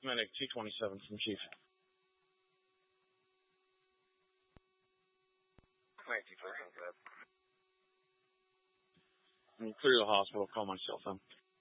Medic 227 from Chief. Medic 227. I'm clear the hospital. Call my cell phone.